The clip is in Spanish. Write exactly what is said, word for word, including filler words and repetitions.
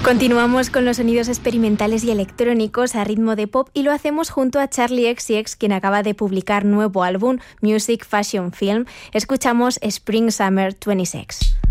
Continuamos con los sonidos experimentales y electrónicos a ritmo de pop y lo hacemos junto a Charli X C X, quien acaba de publicar nuevo álbum, Music Fashion Film. Escuchamos Spring Summer veintiséis.